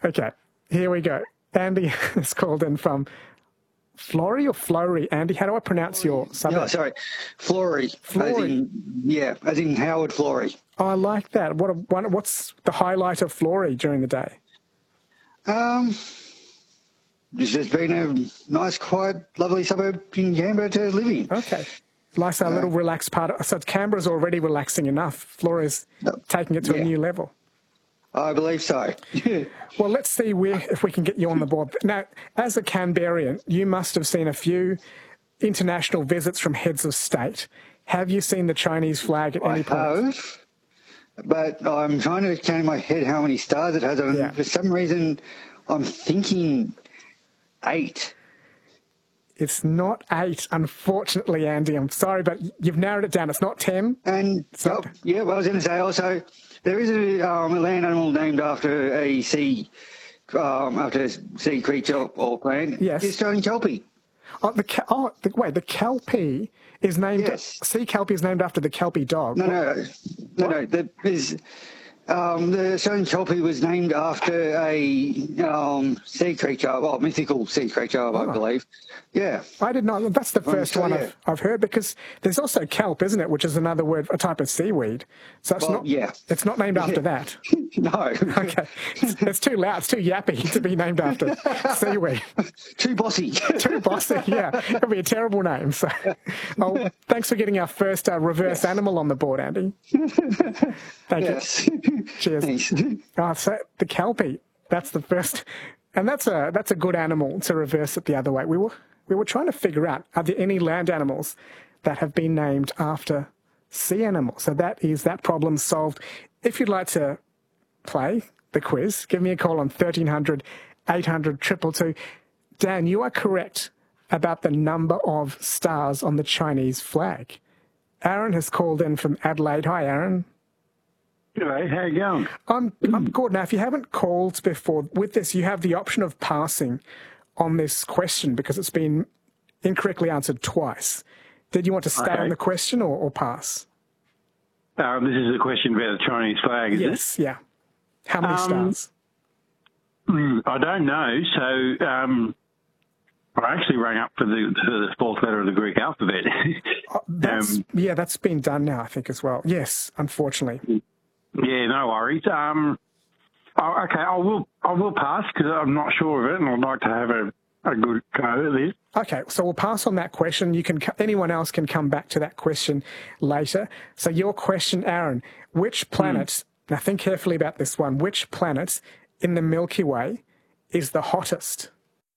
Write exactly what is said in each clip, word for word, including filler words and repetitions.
Okay, here we go. Andy is called in from Flory or Flory? Andy, how do I pronounce your suburb? No, sorry, Flory. Flory. As in, yeah, as in Howard Flory. Oh, I like that. What? A, what what's the highlight of Flory during the day? Um, it's just been a nice, quiet, lovely suburb in Canberra to live in. Okay. Nice, a little relaxed part. Of, so Canberra's already relaxing enough. Flory's taking it to yeah. a new level. I believe so. Well, let's see where, if we can get you on the board. Now, as a Canberrian, you must have seen a few international visits from heads of state. Have you seen the Chinese flag at I any point? have, but I'm trying to count in my head how many stars it has. And Yeah. for some reason, I'm thinking eight. It's not eight, unfortunately, Andy. I'm sorry, but you've narrowed it down. It's not ten. And So- oh, yeah, well, I was going to say also, there is a, um, a land animal named after a sea, um, after a sea creature or plant. Yes. The Australian kelpie. Oh, the, Ke- oh the, wait, the Kelpie is named, Yes. sea Kelpie is named after the Kelpie dog. No, no, no, no. The, is, um, the Australian kelpie was named after a um, sea creature, well, mythical sea creature, I Oh. believe. Yeah. I did not. That's the first so, one yeah. I've, I've heard, because there's also kelp, isn't it, which is another word, a type of seaweed. So it's Well, not. yeah. It's not named after Yeah. that. No. Okay, it's, it's too loud. It's too yappy to be named after seaweed. Too bossy. Too bossy. Yeah, it'll be a terrible name. So, oh, thanks for getting our first uh, reverse Yes. animal on the board, Andy. Thank Yes. you. Cheers. Thanks. Oh, so the Kelpie. That's the first, and that's a that's a good animal to reverse it the other way. We were we were trying to figure out, are there any land animals that have been named after sea animals? So that is that problem solved. If you'd like to play the quiz, give me a call on thirteen hundred, eight hundred, two two two. Dan, you are correct about the number of stars on the Chinese flag. Aaron has called in from Adelaide. Hi, Aaron. G'day, how you going? I'm, I'm good. Now, if you haven't called before, with this, you have the option of passing on this question because it's been incorrectly answered twice. Did you want to stay Okay. on the question or, or pass? Uh, this is a question about the Chinese flag, is Yes, yeah. How many Um, stars? it? Mm, I don't know. So um, I actually rang up for the, for the fourth letter of the Greek alphabet. Oh, that's, um, yeah, that's been done now, I think, as well. Yes, unfortunately. yeah, no worries. Um, oh, okay, I will I will pass because I'm not sure of it, and I'd like to have a, a good go at this. Okay, so we'll pass on that question. You can, anyone else can come back to that question later. So your question, Aaron, which planet, now think carefully about this one, which planet in the Milky Way is the hottest?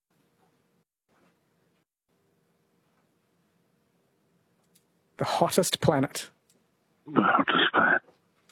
The hottest planet. I'll just play it.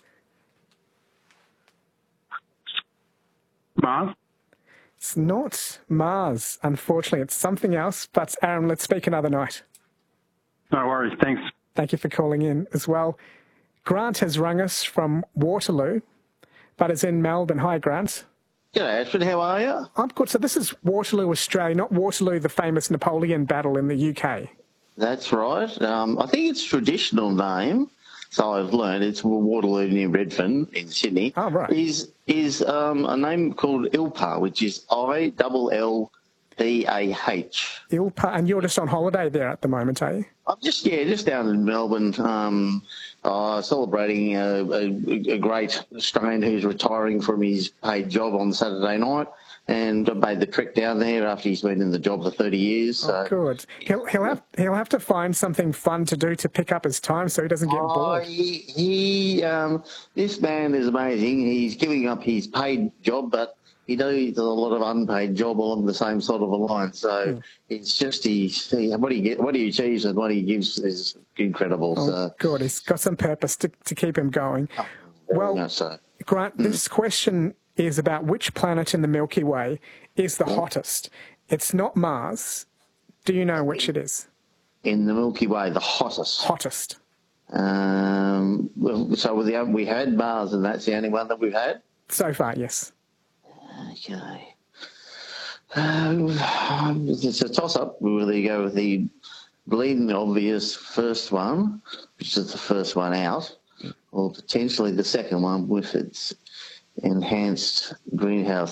Mars? It's not Mars, unfortunately. It's something else. But Aaron, let's speak another night. No worries, thanks. Thank you for calling in as well. Grant has rung us from Waterloo, but is in Melbourne. Hi, Grant. G'day, Ashford. How are you? I'm good. So this is Waterloo, Australia, not Waterloo, the famous Napoleon battle in the U K. That's right. Um, I think it's traditional name, so I've learned it's Waterloo near Redfern in Sydney. Oh, right. Is is um, a name called Ilpa, which is I L L P A H. Ilpa, and you're just on holiday there at the moment, are you? I'm just yeah, just down in Melbourne, um, uh, celebrating a, a, a great Australian who's retiring from his paid job on Saturday night. And I made the trek down there after he's been in the job for thirty years. So. Oh, good. He'll he'll have he'll have to find something fun to do to pick up his time so he doesn't get Oh, bored. he, he um, this man is amazing. He's giving up his paid job, but he does a lot of unpaid job along the same sort of a line. So Hmm. it's just he's, he, what he get, what he achieves and what he gives is incredible. Oh, so good. He's got some purpose to to keep him going. very Well, much so. Grant, this question is about which planet in the Milky Way is the hottest. It's not Mars. Do you know which it is? In the Milky Way, the hottest. Hottest. Um, well, so we the, we had Mars, and that's the only one that we've had. So far, yes. Okay. Um, it's a toss-up. We will either go with the bleeding obvious first one, which is the first one out, or potentially the second one with its enhanced greenhouse